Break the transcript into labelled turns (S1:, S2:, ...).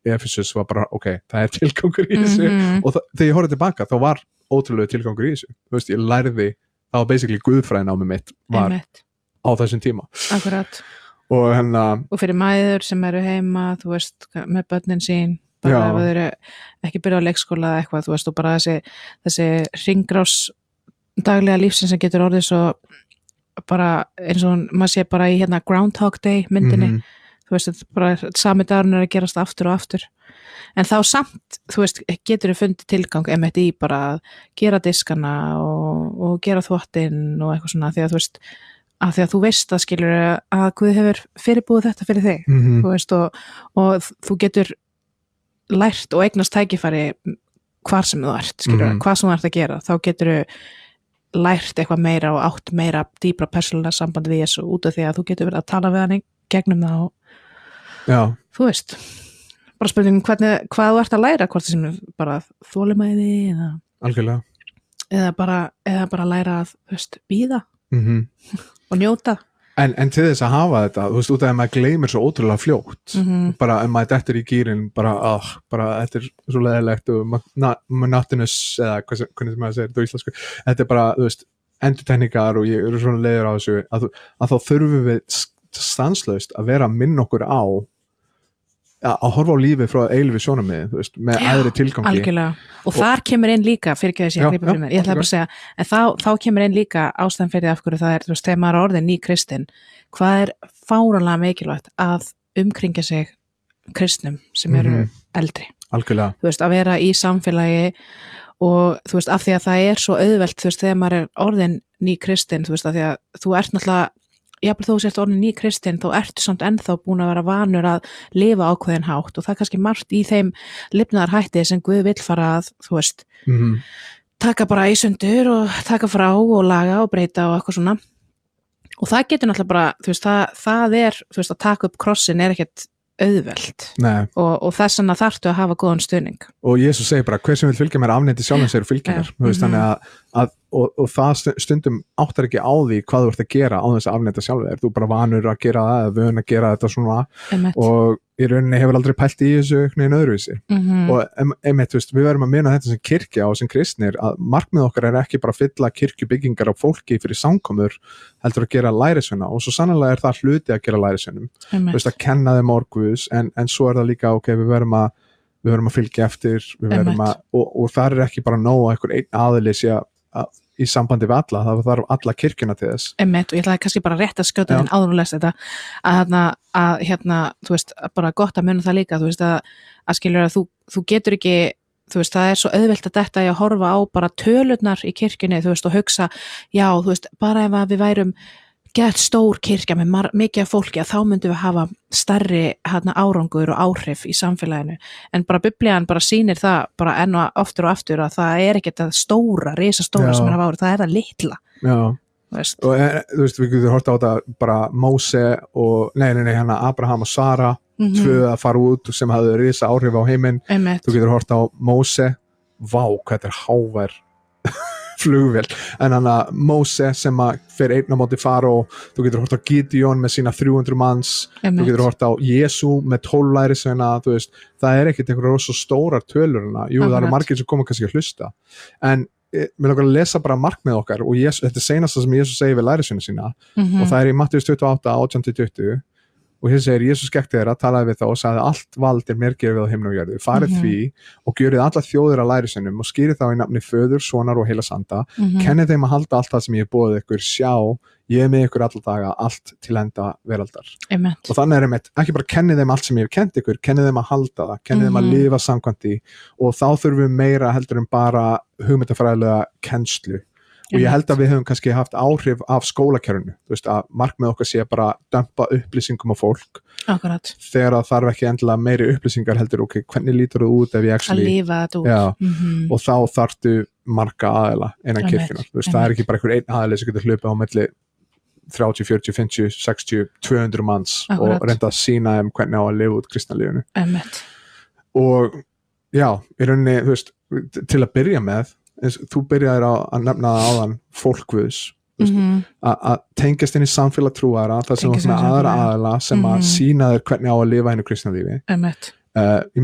S1: Ephesus var bara, það tilgangur í þessu og þegar ég horfði tilbaka þá var ótrúlega tilgangur í þessu, þú veist, ég lærði það var basically guðfræðinámið mitt var á þessum tíma.
S2: Akkurat.
S1: Og
S2: fyrir mæður sem eru heima, þú veist, með börnin sín bara ef þau eru ekki byrja á leikskóla eða eitthvað, þú veist, og bara þessi hringrás daglega lífsins sem getur orðið svo bara eins og maður sé bara í hérna Groundhog Day myndinni, þú veist, bara sami dagurinn að gerast aftur og aftur en þá samt, þú veist, getur þau fundið tilgang einmitt í bara að gera diskana og gera þvottinn og eitthvað svona, því að þú veist af því að þú veist að skilur að Guð hefur fyrirbúið þetta fyrir þig þú veist, og þú getur lært og eignast tækifæri hvar sem þú ert, skilur hvað sem þú ert að gera, þá getur þú lært eitthvað meira og átt meira dýpra persónulega sambandi við Jesú út af því að þú getur verið að tala við hann gegnum það og þú veist bara spurning hvað þú ert að læra, hvort sem bara þolinmæði eða bara læra að, þú veist, bíða og njóta
S1: en til þess að hafa þetta, þú veist, út af að maður gleymir svo ótrúlega fljótt bara ef maður dettur í gýrin bara þetta er svo leiðilegt og monotonous eða hvernig maður segir þetta á íslensku, þetta er bara, þú veist, endurtekningar og ég eru svona leiður á þessu að þá þurfum við stanslaust að vera að minna okkur á að horfa á lífið frá eilífi sjónarmiði, þú veist, með aðri tilgangi
S2: algjörlega, og þar kemur inn líka fyrir ekki þessi að grípa fyrir mér, ég ætla bara að segja en þá kemur inn líka ástæðan fyrir af hverju það er, þú veist, þegar maður er orðin ný kristinn hvað er fáránlega mikilvægt að umkringja sig kristnum sem eru eldri
S1: algjörlega,
S2: þú veist, að vera í samfélagi og þú veist, af því að það er svo auðvelt, þú veist, þegar maður er orðin ný kristinn, þú veist, af því að þú ert náttúrulega jafnvel þó sért orðin ný kristinn, þá ertu samt ennþá búin að vera vanur að lifa ákveðin hátt og það er kannski margt í þeim lifnaðarhætti sem Guð vill fara að, þú veist taka bara í sundur og taka frá og laga og breyta og eitthvað svona og það getur náttúrulega bara, þú veist, það er, þú veist, að taka upp krossin er ekkert auðvelt og þess vegna þarftu að hafa góðan stuðning
S1: og Jesús segir bara, hver sem vil fylgja mér afneiti sjálfum sér og fylgja mér, þú veist, þannig að það stundum áttar ekki á því hvað þú ert að gera á þess að afneita sjálfum þér, þú bara vanur að gera það eða vön að gera þetta svona og í rauninni hefur aldrei pælt í þessu neginn öðruvísi og einmitt, þú veist, við verðum að minna þetta sem kirkja og sem kristnir að markmið okkar er ekki bara að fylla kirkjubyggingar á fólki fyrir samkomur heldur að gera lærisveina og svo sannlega er það hluti að gera lærisveinum, þú veist, að kenna þeim orð Guðs en svo er það líka, við verðum að fylgja eftir og það er ekki bara nóg að einhver einn aðili sé í sambandi við alla, það þarf alla kirkjuna til þess.
S2: Og ég ætlaði kannski bara rétt að skjóta þinn áður og lesa þetta að hérna, þú veist, bara gott að muna það líka, þú veist, að skilur að þú getur ekki, þú veist, það er svo auðvelt að þetta að horfa á bara tölurnar í kirkjunni, þú veist, og hugsa, já, þú veist, bara ef að við værum gett stór kirkja með mikið af fólki að þá myndum við hafa stærri árangur og áhrif í samfélaginu en bara biblían bara sýnir það bara enn og aftur að það er ekkert það stóra, risastóra sem er af áhrif, það er það litla
S1: og þú veist, við getum hort á þetta bara Móse og Abraham og Sara tvö að fara út sem hafði risa áhrif á heiminn, þú getur hort á Móse, hvað þetta er hávær flugvél, en hann að Móse sem að fer einn á móti Faró, þú getur hort á Gideon með sína 300 manns, þú getur hort á Jesú með 12 lærisveina, þú veist, það er ekkert einhverja rosa stórar tölurina, það eru margir sem koma kannski að hlusta, en mér langar að lesa bara markmið okkar og þetta er seinasta sem Jesús segir við lærisveina sína og það er í Mattheus 28, 18-20 og hér segir Jesús gekk þeirra, talaði við þá og sagði allt vald er mér gefið á himni og jörðu, farið því og gjörið alla þjóðir að lærisveinum og skýrið þá í nafni Föður, Sonar og Heilags Anda, kennið þeim að halda allt það sem ég hef boðið ykkur, sjá, ég er með ykkur alla daga, allt til enda veraldar. Og þannig er ekki bara kennið þeim allt sem ég hef kennt ykkur, kennið þeim að halda það, kennið þeim að lifa samkvæmt því og þá þurfum við meira heldur en bara hugmyndafræðilega kennslu. Og ég held að við höfum kannski haft áhrif af skólakerfinu, þú veist, að markmið okkar sé bara að dömpa upplýsingum á fólk þegar það þarf ekki endilega meiri upplýsingar heldur, hvernig lítur þú út ef ég actually
S2: að lifa þetta út
S1: og þá þarftu marga aðila innan kirkjunar, þú veist, það er ekki bara einhver einn aðili sem getur hlupið á milli 30, 40, 50, 60, 200 manns og reynda að sýna þeim hvernig á að lifa út kristnalífinu og já, í rauninni, þú veist, til að byrja með þú byrjaðir að nefna það áðan fólkguðs að tengjast inn í samfélag trúara það sem aðra aðila sem að sýna þér hvernig á að lifa hennu kristna lífi ég